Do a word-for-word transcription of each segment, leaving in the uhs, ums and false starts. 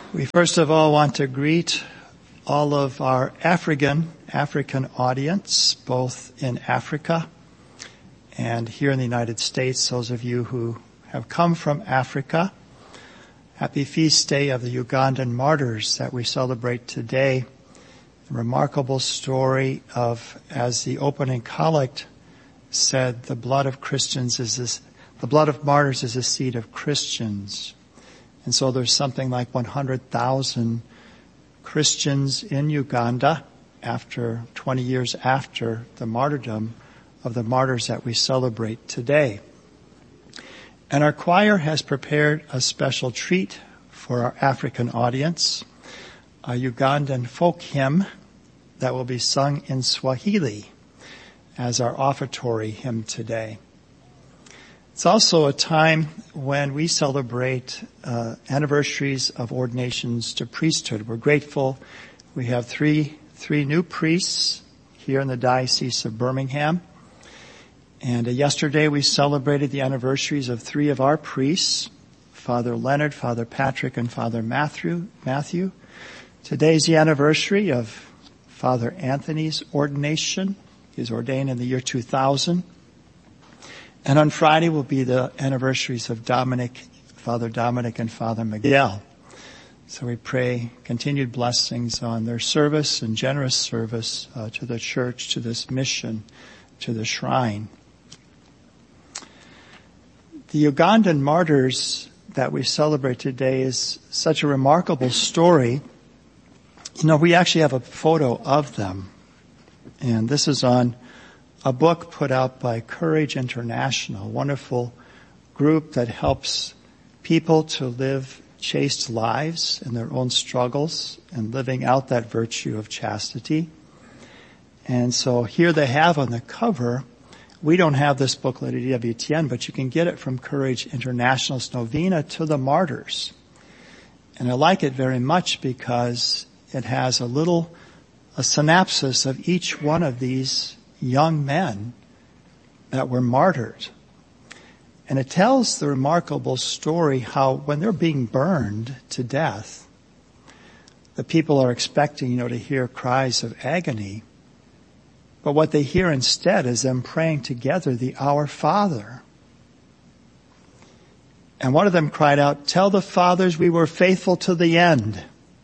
We first of all want to greet all of our African African audience, both in Africa and here in the United States. Those of you who have come from Africa, happy feast day of the Ugandan martyrs that we celebrate today. A remarkable story of, as the opening collect said, the blood of Christians is this, the blood of martyrs is the seed of Christians. And so there's something like one hundred thousand Christians in Uganda after twenty years after the martyrdom of the martyrs that we celebrate today. And our choir has prepared a special treat for our African audience, a Ugandan folk hymn that will be sung in Swahili as our offertory hymn today. It's also a time when we celebrate uh, anniversaries of ordinations to priesthood. We're grateful. We have three three new priests here in the Diocese of Birmingham. And uh, yesterday we celebrated the anniversaries of three of our priests, Father Leonard, Father Patrick, and Father Matthew. Matthew. Today's the anniversary of Father Anthony's ordination. He was ordained in the year two thousand. And on Friday will be the anniversaries of Dominic, Father Dominic and Father Miguel. So we pray continued blessings on their service and generous service uh, to the church, to this mission, to the shrine. The Ugandan martyrs that we celebrate today is such a remarkable story. You know, we actually have a photo of them. And this is on a book put out by Courage International, a wonderful group that helps people to live chaste lives in their own struggles and living out that virtue of chastity. And so here they have on the cover, we don't have this booklet at E W T N, but you can get it from Courage International's Novena to the Martyrs. And I like it very much because it has a little, a synopsis of each one of these young men that were martyred. And it tells the remarkable story how when they're being burned to death, the people are expecting, you know, to hear cries of agony. But what they hear instead is them praying together the Our Father. And one of them cried out, "Tell the fathers we were faithful to the end."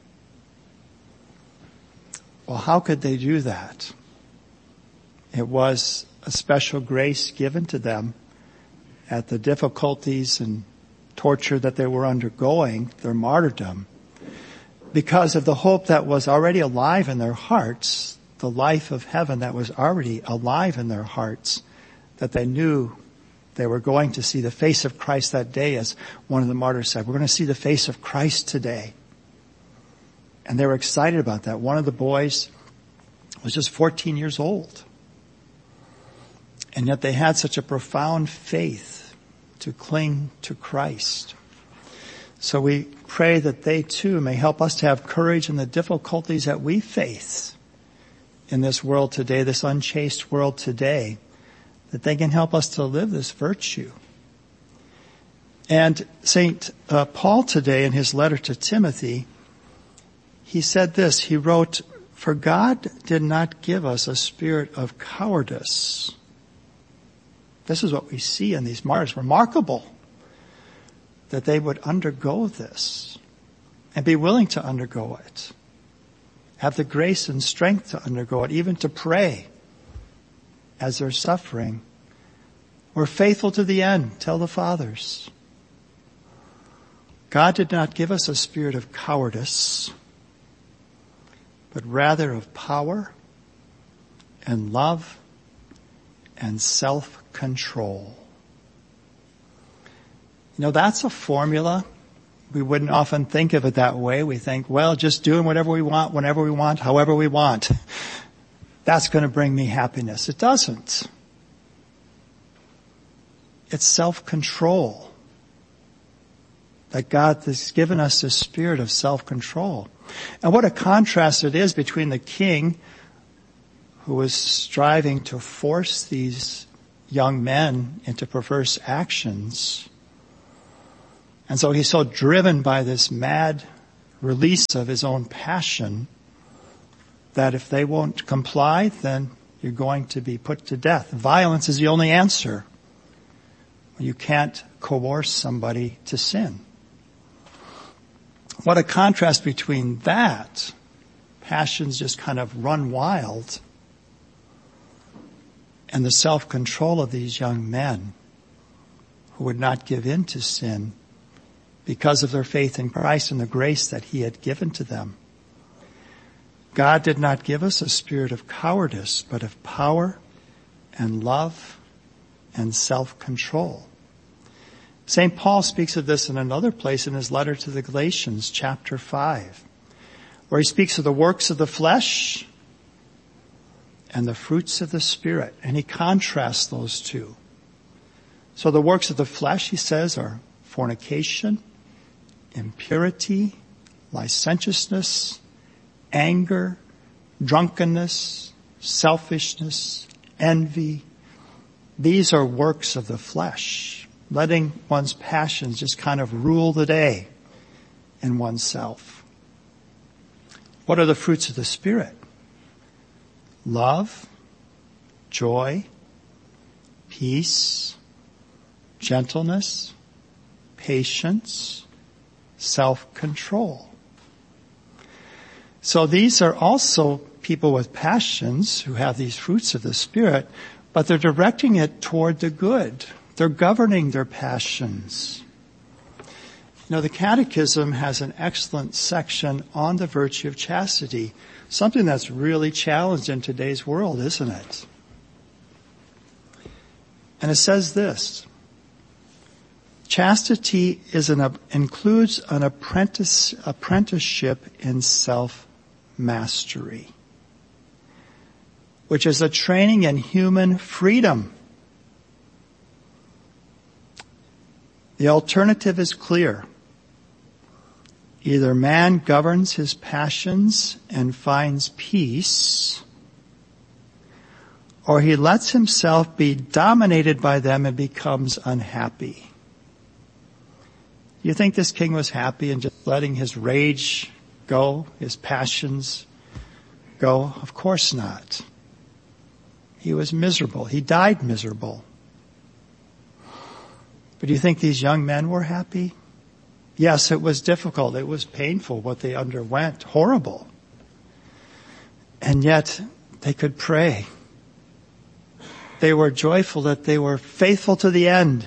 Well, how could they do that? It was a special grace given to them at the difficulties and torture that they were undergoing, their martyrdom, because of the hope that was already alive in their hearts, the life of heaven that was already alive in their hearts, that they knew they were going to see the face of Christ that day, as one of the martyrs said, "We're going to see the face of Christ today." And they were excited about that. One of the boys was just fourteen years old. And yet they had such a profound faith to cling to Christ. So we pray that they too may help us to have courage in the difficulties that we face in this world today, this unchaste world today, that they can help us to live this virtue. And Saint uh, Paul today in his letter to Timothy, he said this, he wrote, "For God did not give us a spirit of cowardice." This is what we see in these martyrs. Remarkable that they would undergo this and be willing to undergo it. Have the grace and strength to undergo it, even to pray as they're suffering. "We're faithful to the end," tell the fathers. God did not give us a spirit of cowardice, but rather of power and love and self-control. You know, that's a formula. We wouldn't often think of it that way. We think, well, just doing whatever we want, whenever we want, however we want, that's going to bring me happiness. It doesn't. It's self-control. That God has given us this spirit of self-control. And what a contrast it is between the king who was striving to force these young men into perverse actions. And so he's so driven by this mad release of his own passion, that if they won't comply, then you're going to be put to death. Violence is the only answer. You can't coerce somebody to sin. What a contrast between that, passions just kind of run wild, and the self-control of these young men who would not give in to sin because of their faith in Christ and the grace that he had given to them. God did not give us a spirit of cowardice, but of power and love and self-control. Saint Paul speaks of this in another place in his letter to the Galatians, chapter five, where he speaks of the works of the flesh and the fruits of the Spirit, and he contrasts those two. So the works of the flesh, he says, are fornication, impurity, licentiousness, anger, drunkenness, selfishness, envy. These are works of the flesh, letting one's passions just kind of rule the day in oneself. What are the fruits of the Spirit? Love, joy, peace, gentleness, patience, self-control. So these are also people with passions who have these fruits of the Spirit, but they're directing it toward the good. They're governing their passions. You know, the Catechism has an excellent section on the virtue of chastity, something that's really challenged in today's world, isn't it? And it says this: chastity is an, includes an apprentice, apprenticeship in self-mastery, which is a training in human freedom. The alternative is clear. Either man governs his passions and finds peace, or he lets himself be dominated by them and becomes unhappy. You think this king was happy in just letting his rage go, his passions go? Of course not. He was miserable. He died miserable. But do you think these young men were happy? Yes, it was difficult. It was painful what they underwent. Horrible. And yet they could pray. They were joyful that they were faithful to the end.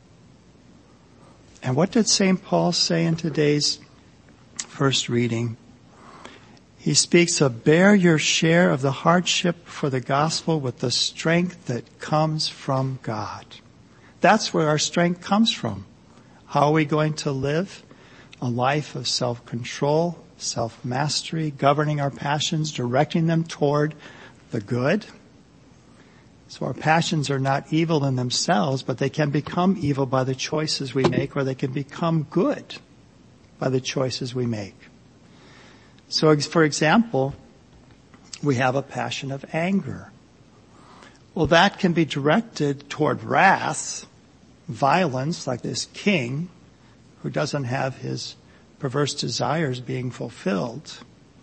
And what did Saint Paul say in today's first reading? He speaks of bear your share of the hardship for the gospel with the strength that comes from God. That's where our strength comes from. How are we going to live a life of self-control, self-mastery, governing our passions, directing them toward the good? So our passions are not evil in themselves, but they can become evil by the choices we make, or they can become good by the choices we make. So, for example, we have a passion of anger. Well, that can be directed toward wrath, violence, like this king who doesn't have his perverse desires being fulfilled.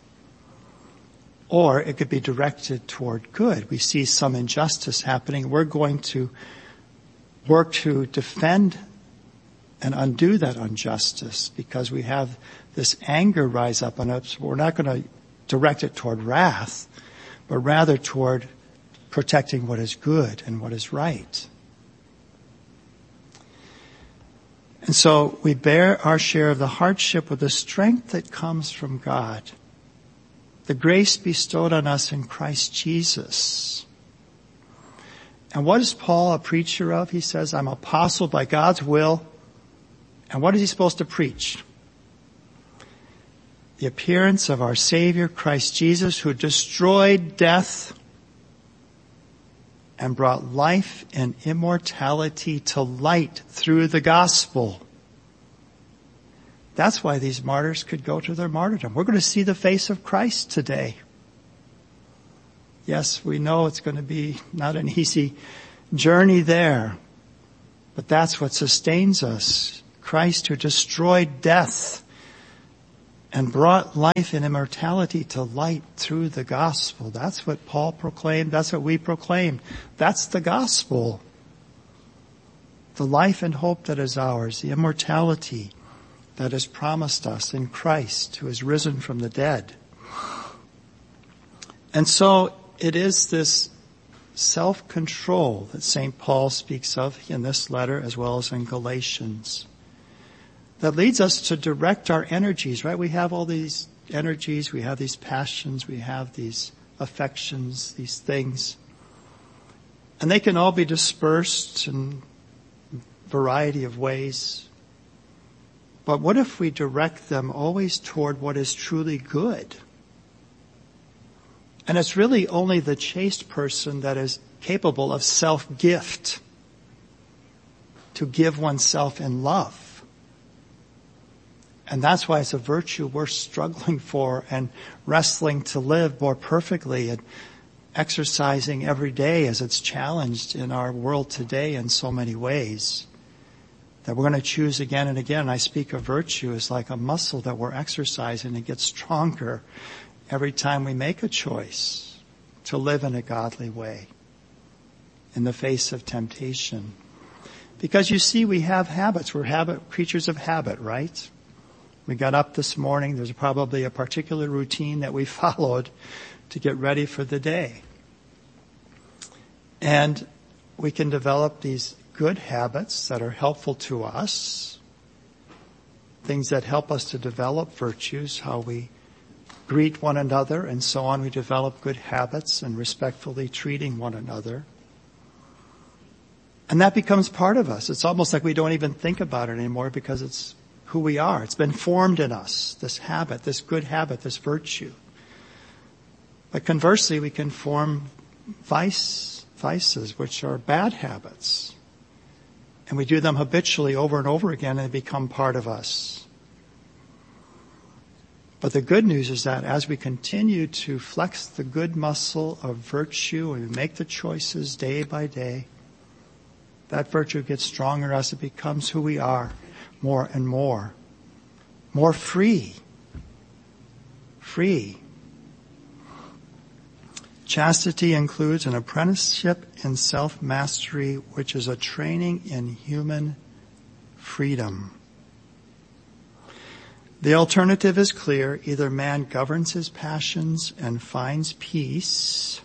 Or it could be directed toward good. We see some injustice happening. We're going to work to defend and undo that injustice because we have this anger rise up on us. We're not going to direct it toward wrath, but rather toward protecting what is good and what is right. And so we bear our share of the hardship with the strength that comes from God, the grace bestowed on us in Christ Jesus. And what is Paul a preacher of? He says, I'm apostle by God's will. And what is he supposed to preach? The appearance of our Savior, Christ Jesus, who destroyed death and brought life and immortality to light through the gospel. That's why these martyrs could go to their martyrdom. We're going to see the face of Christ today. Yes, we know it's going to be not an easy journey there, but that's what sustains us. Christ who destroyed death and brought life and immortality to light through the gospel. That's what Paul proclaimed. That's what we proclaimed. That's the gospel. The life and hope that is ours, the immortality that is promised us in Christ, who is risen from the dead. And so it is this self-control that Saint Paul speaks of in this letter as well as in Galatians that leads us to direct our energies, right? We have all these energies, we have these passions, we have these affections, these things. And they can all be dispersed in a variety of ways. But what if we direct them always toward what is truly good? And it's really only the chaste person that is capable of self-gift, to give oneself in love. And that's why it's a virtue we're struggling for and wrestling to live more perfectly and exercising every day as it's challenged in our world today in so many ways. That we're going to choose again and again. I speak of virtue as like a muscle that we're exercising and gets stronger every time we make a choice to live in a godly way in the face of temptation. Because you see, we have habits. We're habit creatures of habit, right? We got up this morning. There's probably a particular routine that we followed to get ready for the day. And we can develop these good habits that are helpful to us, things that help us to develop virtues, how we greet one another and so on. We develop good habits and respectfully treating one another. And that becomes part of us. It's almost like we don't even think about it anymore because it's who we are. It's been formed in us, this habit, this good habit, this virtue. But conversely, we can form vice, vices, which are bad habits. And we do them habitually over and over again and they become part of us. But the good news is that as we continue to flex the good muscle of virtue and we make the choices day by day, that virtue gets stronger as it becomes who we are more and more. More free. Free. Chastity includes an apprenticeship in self-mastery, which is a training in human freedom. The alternative is clear. Either man governs his passions and finds peace,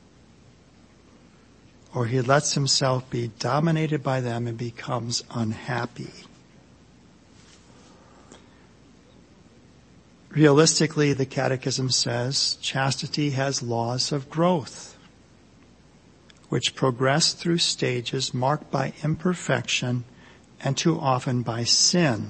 or he lets himself be dominated by them and becomes unhappy. Realistically, the Catechism says, chastity has laws of growth, which progress through stages marked by imperfection and too often by sin.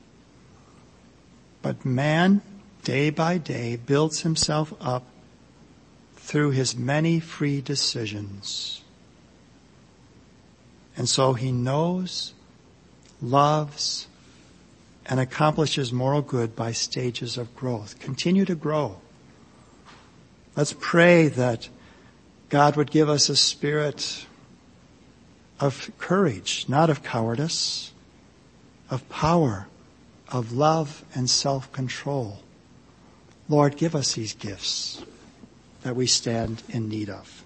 But man, day by day, builds himself up through his many free decisions. And so he knows, loves, and accomplishes moral good by stages of growth. Continue to grow. Let's pray that God would give us a spirit of courage, not of cowardice, of power, of love and self-control. Lord, give us these gifts that we stand in need of.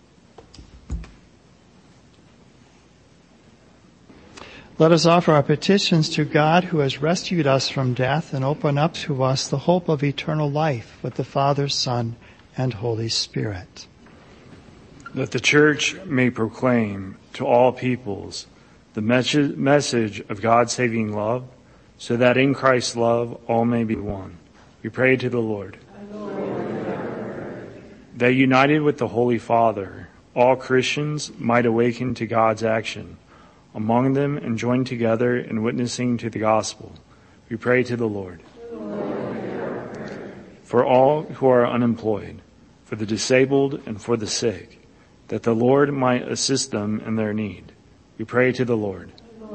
Let us offer our petitions to God who has rescued us from death and open up to us the hope of eternal life with the Father, Son, and Holy Spirit. That the Church may proclaim to all peoples the message of God's saving love, so that in Christ's love all may be one. We pray to the Lord. That united with the Holy Father, all Christians might awaken to God's action among them and join together in witnessing to the gospel. We pray to the Lord. For all who are unemployed, for the disabled and for the sick, that the Lord might assist them in their need. We pray to the Lord.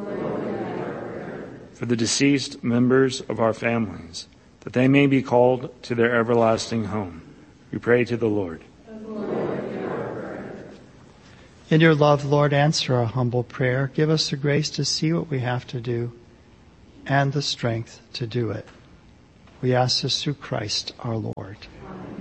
For the deceased members of our families, that they may be called to their everlasting home. We pray to the Lord. In your love, Lord, answer our humble prayer. Give us the grace to see what we have to do and the strength to do it. We ask this through Christ our Lord.